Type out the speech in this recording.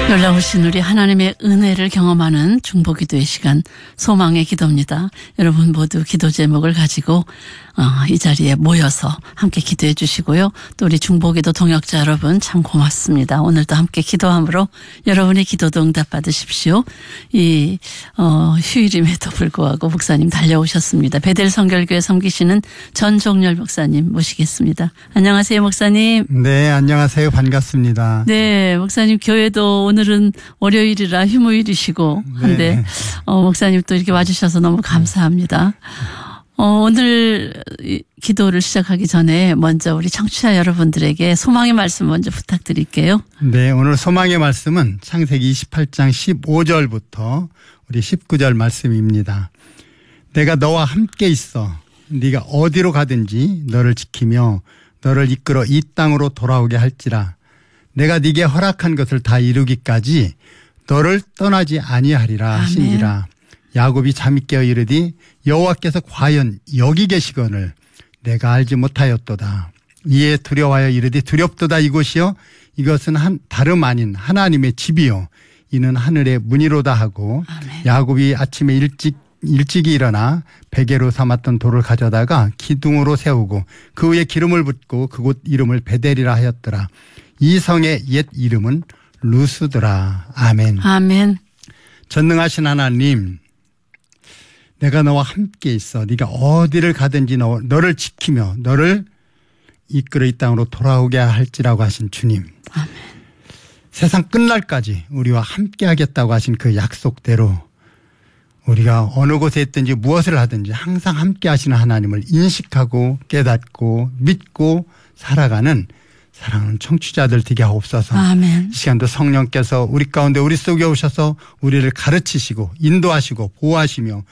놀라우신 우리 하나님의 은혜를 경험하는 중보기도의 시간, 소망의 기도입니다. 여러분 모두 기도 제목을 가지고 이 자리에 모여서 함께 기도해 주시고요. 또 우리 중보기도 동역자 여러분 참 고맙습니다. 오늘도 함께 기도함으로 여러분의 기도도 응답 받으십시오. 이 휴일임에도 불구하고 목사님 달려오셨습니다. 베델 성결교회 섬기시는 전종렬 목사님 모시겠습니다. 안녕하세요, 목사님. 네, 안녕하세요. 반갑습니다. 네, 목사님 교회도 오늘은 월요일이라 휴무일이시고 한데 네. 목사님 또 이렇게 와주셔서 너무 감사합니다. 오늘 기도를 시작하기 전에 먼저 우리 청취자 여러분들에게 소망의 말씀 먼저 부탁드릴게요. 네, 오늘 소망의 말씀은 창세기 28장 15절부터 우리 19절 말씀입니다. 내가 너와 함께 있어 네가 어디로 가든지 너를 지키며 너를 이끌어 이 땅으로 돌아오게 할지라. 내가 네게 허락한 것을 다 이루기까지 너를 떠나지 아니하리라 하시니라. 야곱이 잠이 깨어 이르되 여호와께서 과연 여기 계시거늘 내가 알지 못하였도다. 이에 두려워하여 이르되 두렵도다. 이곳이요 이것은 다름 아닌 하나님의 집이요 이는 하늘의 문이로다 하고 아멘. 야곱이 아침에 일찍이 일어나 베개로 삼았던 돌을 가져다가 기둥으로 세우고 그 위에 기름을 붓고 그곳 이름을 베델이라 하였더라. 이 성의 옛 이름은 루스더라. 아멘. 아멘. 전능하신 하나님, 내가 너와 함께 있어 네가 어디를 가든지 너를 지키며 너를 이끌어 이 땅으로 돌아오게 할지라고 하신 주님. 아멘. 세상 끝날까지 우리와 함께 하겠다고 하신 그 약속대로 우리가 어느 곳에 있든지 무엇을 하든지 항상 함께 하시는 하나님을 인식하고 깨닫고 믿고 살아가는 사랑하는 청취자들 되게 하옵소서. 아멘. 이 시간도 성령께서 우리 가운데 우리 속에 오셔서 우리를 가르치시고 인도하시고 보호하시며